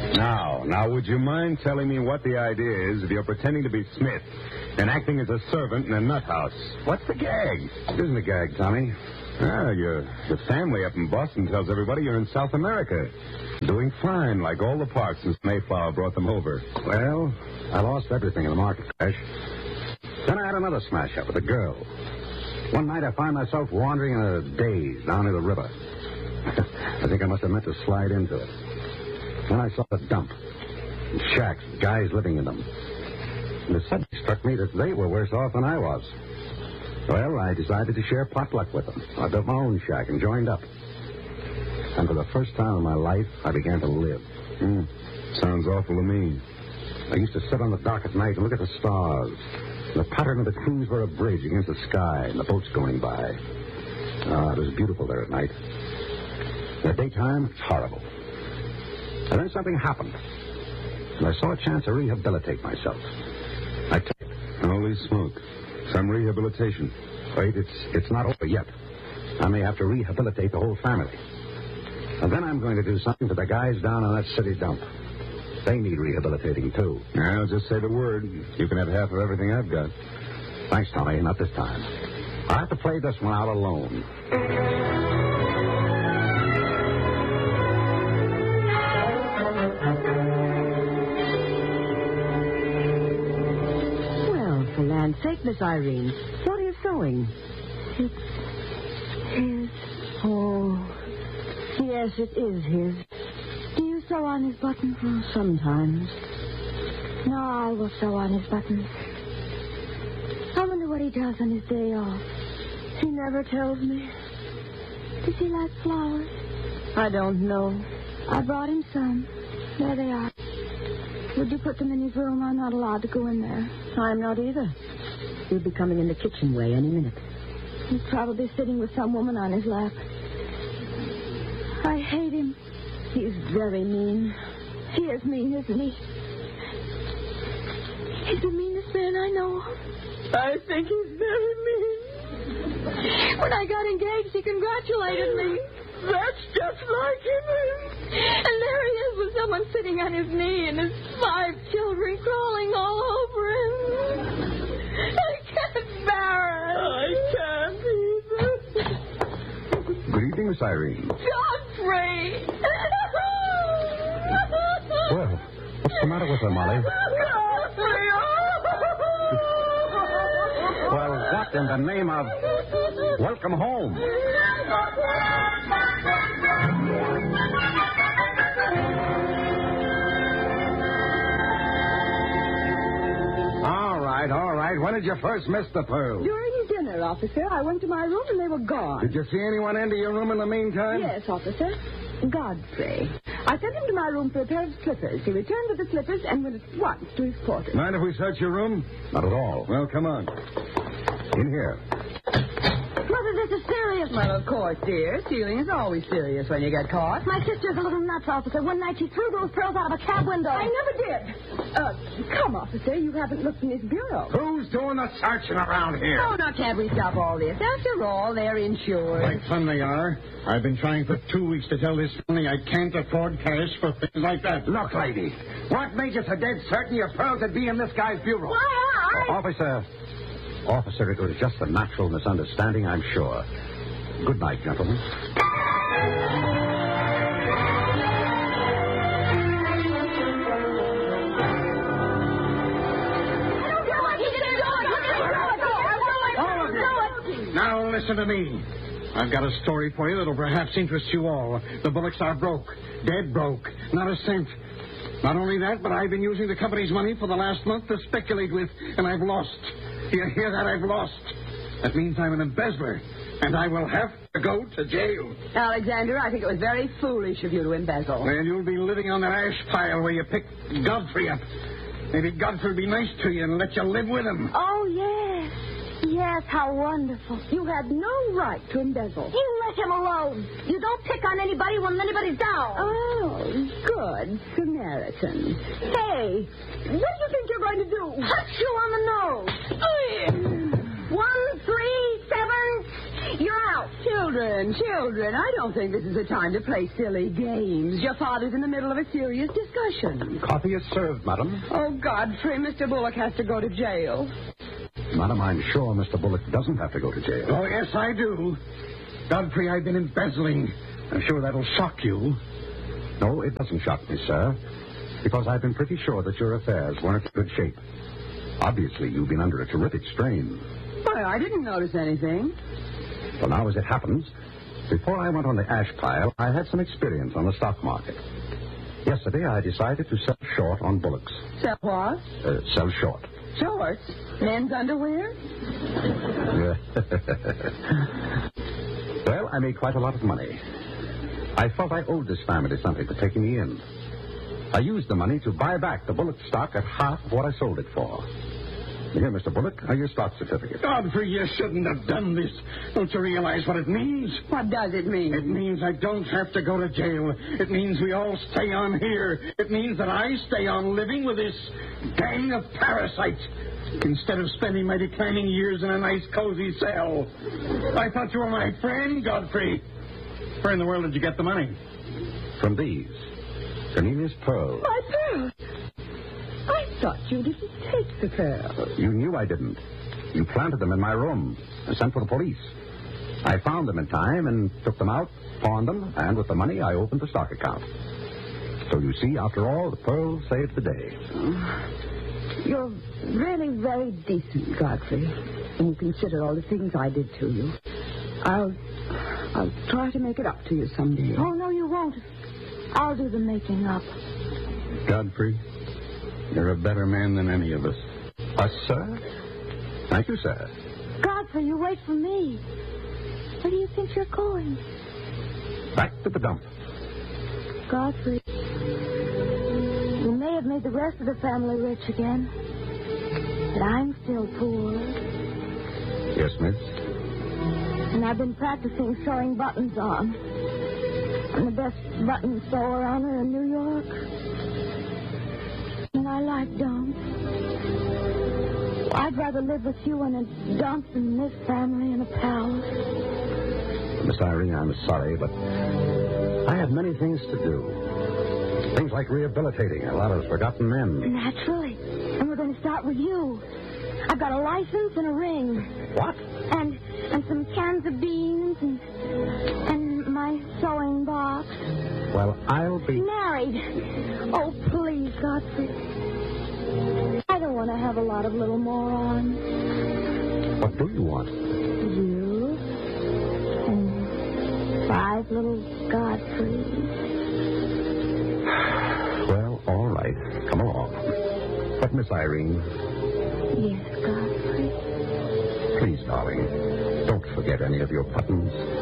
Now, would you mind telling me what the idea is if you're pretending to be Smith and acting as a servant in a nut house? What's the gag? It isn't a gag, Tommy. Your family up in Boston tells everybody you're in South America. Doing fine, like all the parts since Mayflower brought them over. Well, I lost everything in the market crash. Then I had another smash-up with a girl. One night I find myself wandering in a daze down near the river. I think I must have meant to slide into it. Then I saw the dump. And shacks, guys living in them. And it suddenly struck me that they were worse off than I was. Well, I decided to share potluck with them. I built my own shack and joined up. And for the first time in my life, I began to live. Sounds awful to me. I used to sit on the dock at night and look at the stars. The pattern of the trees were a bridge against the sky and the boats going by. It was beautiful there at night. In the daytime, it's horrible. And then something happened. And I saw a chance to rehabilitate myself. I took it. Holy smoke. Some rehabilitation. Wait, it's not over yet. I may have to rehabilitate the whole family. And then I'm going to do something for the guys down on that city dump. They need rehabilitating, too. I'll just say the word. You can have half of everything I've got. Thanks, Tommy. Not this time. I have to play this one out alone. Well, for land's sake, Miss Irene, what are you sewing? It's his. Oh, yes, it is his. Do you sew on his buttons? Oh, sometimes. No, I will sew on his buttons. I wonder what he does on his day off. He never tells me. Does he like flowers? I don't know. I brought him some. There they are. Would you put them in his room? I'm not allowed to go in there. I'm not either. He'll be coming in the kitchen way any minute. He's probably sitting with some woman on his lap. I hate him. He's very mean. He is mean, isn't he? He's the meanest man I know. I think he's very mean. When I got engaged, he congratulated me. That's just like him. And there he is with someone sitting on his knee and his 5 children crawling all over him. I can't bear it. I can't either. Good evening, Miss Irene. Godfrey! Well, what's the matter with her, Molly? Godfrey! Well, what in the name of... Welcome home. All right. When did you first miss the pearls? During dinner, officer, I went to my room and they were gone. Did you see anyone enter your room in the meantime? Yes, officer. Godfrey. I sent him to my room for a pair of slippers. He returned with the slippers and went at once to his quarters. Mind if we search your room? Not at all. Well, come on. In here. Mother, this is serious. Well, of course, dear. Stealing is always serious when you get caught. My sister's a little nuts, officer. One night she threw those pearls out of a cab window. I never did. Come, officer. You haven't looked in his bureau. Who's doing the searching around here? Oh, now, can't we stop all this? After all, they're insured. Like fun they are. I've been trying for 2 weeks to tell this family I can't afford cash for things like that. Look, lady, what made you so dead certain your pearls would be in this guy's bureau? Officer, it was just a natural misunderstanding, I'm sure. Good night, gentlemen. Now listen to me. I've got a story for you that'll perhaps interest you all. The Bullocks are broke. Dead broke. Not a cent. Not only that, but I've been using the company's money for the last month to speculate with, and I've lost. Do you hear that? I've lost. That means I'm an embezzler, and I will have to go to jail. Alexander, I think it was very foolish of you to embezzle. Well, you'll be living on that ash pile where you picked Godfrey up. Maybe Godfrey will be nice to you and let you live with him. Oh, yes. Yes, how wonderful. You had no right to embezzle. You let him alone. You don't pick on anybody when anybody's down. Oh, good Samaritan. Hey, what do you think you're going to do? Punch you on the nose. 1, 3, 7. You're out. You Children, I don't think this is the time to play silly games. Your father's in the middle of a serious discussion. Coffee is served, madam. Oh, Godfrey, Mr. Bullock has to go to jail. Madam, I'm sure Mr. Bullock doesn't have to go to jail. Oh, yes, I do. Godfrey, I've been embezzling. I'm sure that'll shock you. No, it doesn't shock me, sir. Because I've been pretty sure that your affairs weren't in good shape. Obviously, you've been under a terrific strain. Why, I didn't notice anything. Well, now, as it happens, before I went on the ash pile, I had some experience on the stock market. Yesterday, I decided to sell short on Bullock's. Sell what? Sell short. Shorts? Men's underwear? Well, I made quite a lot of money. I felt I owed this family something for taking me in. I used the money to buy back the Bullock stock at half of what I sold it for. Here, Mr. Bullock, are your stock certificates. Godfrey, you shouldn't have done this. Don't you realize what it means? What does it mean? It means I don't have to go to jail. It means we all stay on here. It means that I stay on living with this gang of parasites instead of spending my declining years in a nice, cozy cell. I thought you were my friend, Godfrey. Where in the world did you get the money? From these. Cornelius pearls. My pearls? I thought you didn't take the pearls. You knew I didn't. You planted them in my room and sent for the police. I found them in time and took them out, pawned them, and with the money I opened the stock account. So you see, after all, the pearls saved the day. You're really very decent, Godfrey, when you consider all the things I did to you. I'll try to make it up to you someday. Oh, no, you won't. I'll do the making up. Godfrey, you're a better man than any of us. Us, sir? Thank you, sir. Godfrey, you wait for me. Where do you think you're going? Back to the dump. Godfrey, you may have made the rest of the family rich again, but I'm still poor. Yes, miss? And I've been practicing sewing buttons on. I'm the best button sewer owner in New York. And I like dumps. I'd rather live with you in a dump than this family in a palace. Miss Irene, I'm sorry, but I have many things to do. Things like rehabilitating a lot of forgotten men. Naturally. And we're going to start with you. I've got a license and a ring. What? And some cans of beans and my sewing box. Well, I'll be... Married. Oh, please, Godfrey. I don't want to have a lot of little morons. What do you want? You and 5 little Godfreys. Well, all right. Come along. But, Miss Irene... Yes, Godfrey. Please, darling, don't forget any of your buttons.